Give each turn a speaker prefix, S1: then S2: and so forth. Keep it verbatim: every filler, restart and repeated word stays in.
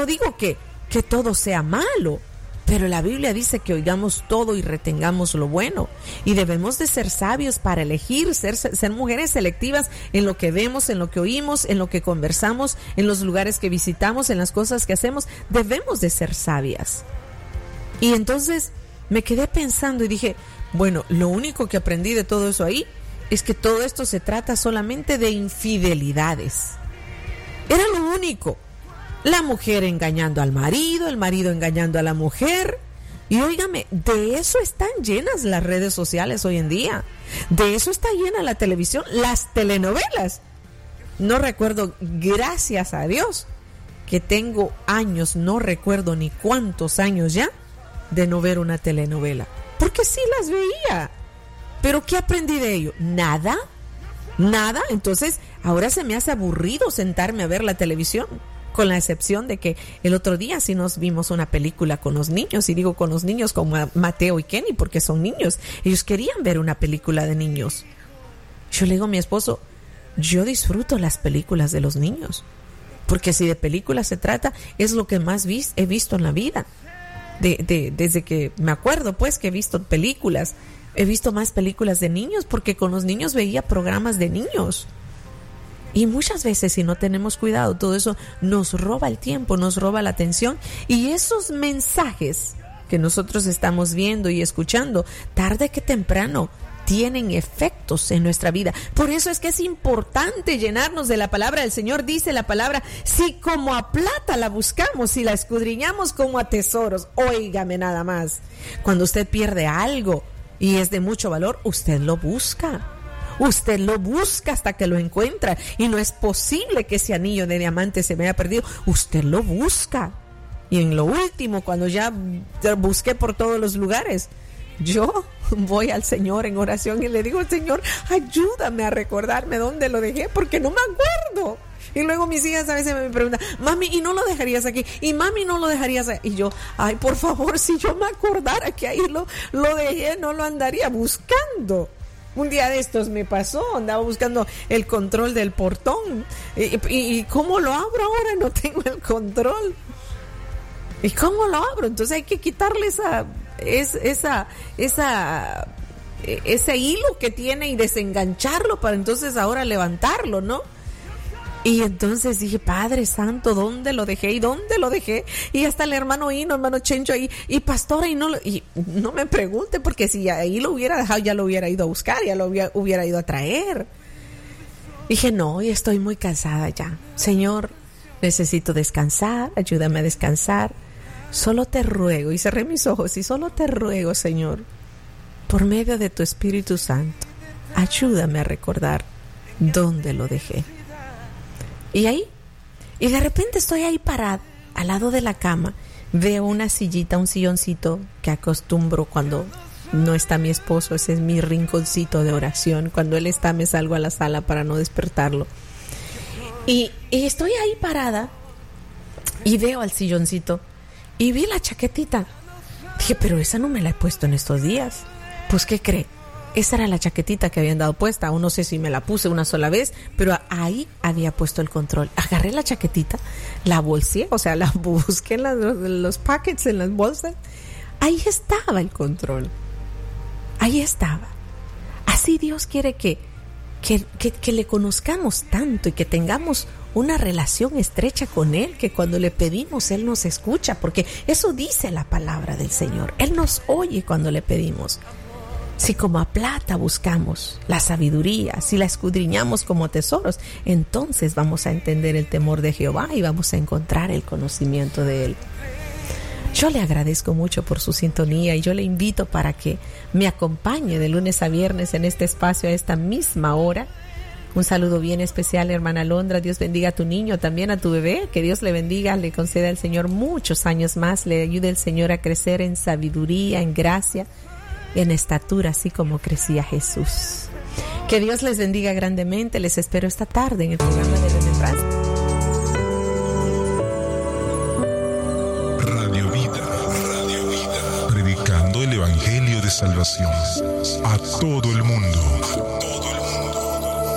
S1: no digo que, que todo sea malo, pero la Biblia dice que oigamos todo y retengamos lo bueno. Y debemos de ser sabios para elegir, ser, ser mujeres selectivas en lo que vemos, en lo que oímos, en lo que conversamos, en los lugares que visitamos, en las cosas que hacemos. Debemos de ser sabias. Y entonces me quedé pensando y dije, bueno, lo único que aprendí de todo eso ahí es que todo esto se trata solamente de infidelidades. Era lo único. La mujer engañando al marido, el marido engañando a la mujer. Y óigame, de eso están llenas las redes sociales hoy en día. De eso está llena la televisión, las telenovelas. No recuerdo, gracias a Dios, que tengo años, no recuerdo ni cuántos años ya, de no ver una telenovela. Porque sí las veía. ¿Pero qué aprendí de ello? Nada, nada. Entonces, ahora se me hace aburrido sentarme a ver la televisión. Con la excepción de que el otro día sí nos vimos una película con los niños, y digo con los niños como Mateo y Kenny, porque son niños. Ellos querían ver una película de niños. Yo le digo a mi esposo, yo disfruto las películas de los niños, porque si de películas se trata, es lo que más vis- he visto en la vida. De, de, desde que me acuerdo, pues, que he visto películas, he visto más películas de niños, porque con los niños veía programas de niños. Y muchas veces, si no tenemos cuidado, todo eso nos roba el tiempo, nos roba la atención. Y esos mensajes que nosotros estamos viendo y escuchando, tarde que temprano, tienen efectos en nuestra vida. Por eso es que es importante llenarnos de la palabra. El Señor dice la palabra, si como a plata la buscamos, si la escudriñamos como a tesoros. Óigame nada más. Cuando usted pierde algo y es de mucho valor, usted lo busca. Usted lo busca hasta que lo encuentra. Y no es posible que ese anillo de diamante se me haya perdido. Usted lo busca. Y en lo último, cuando ya busqué por todos los lugares, yo voy al Señor en oración y le digo, Señor, ayúdame a recordarme dónde lo dejé, porque no me acuerdo. Y luego mis hijas a veces me preguntan, mami, ¿y no lo dejarías aquí? Y mami, ¿no lo dejarías aquí? Y yo, ay, por favor, si yo me acordara que ahí lo, lo dejé, no lo andaría buscando. Un día de estos me pasó, andaba buscando el control del portón. ¿Y, y, y cómo lo abro ahora? No tengo el control. ¿Y cómo lo abro? Entonces hay que quitarle esa, es, esa, esa, ese hilo que tiene y desengancharlo para entonces ahora levantarlo, ¿no? Y entonces dije, Padre Santo, ¿dónde lo dejé? ¿Y dónde lo dejé? Y hasta el hermano Hino, hermano Chencho ahí, y pastora, y no, lo, y no me pregunte, porque si ahí lo hubiera dejado, ya lo hubiera ido a buscar, ya lo hubiera, hubiera ido a traer. Dije, no, y estoy muy cansada ya. Señor, necesito descansar, ayúdame a descansar. Solo te ruego, y cerré mis ojos, y solo te ruego, Señor, por medio de tu Espíritu Santo, ayúdame a recordar dónde lo dejé. Y ahí, y de repente estoy ahí parada, al lado de la cama, veo una sillita, un silloncito que acostumbro cuando no está mi esposo, ese es mi rinconcito de oración. Cuando él está me salgo a la sala para no despertarlo. Y, y estoy ahí parada y veo al silloncito y vi la chaquetita. Dije, pero esa no me la he puesto en estos días. Pues, ¿qué cree? Esa era la chaquetita que habían dado puesta. Aún no sé si me la puse una sola vez, pero ahí había puesto el control. Agarré la chaquetita, la bolseé, o sea, la busqué en las, los packets, en las bolsas. Ahí estaba el control. Ahí estaba. Así Dios quiere que, que, que, que le conozcamos tanto y que tengamos una relación estrecha con Él, que cuando le pedimos Él nos escucha, porque eso dice la palabra del Señor. Él nos oye cuando le pedimos. Si como a plata buscamos la sabiduría, si la escudriñamos como tesoros, entonces vamos a entender el temor de Jehová y vamos a encontrar el conocimiento de Él. Yo le agradezco mucho por su sintonía y yo le invito para que me acompañe de lunes a viernes en este espacio a esta misma hora. Un saludo bien especial, hermana Londra. Dios bendiga a tu niño, también a tu bebé. Que Dios le bendiga, le conceda al Señor muchos años más. Le ayude el Señor a crecer en sabiduría, en gracia, en estatura, así como crecía Jesús. Que Dios les bendiga grandemente. Les espero esta tarde en el programa de Remembranza.
S2: Radio Vida, Radio Vida, predicando el Evangelio de salvación a todo el mundo. A todo el mundo.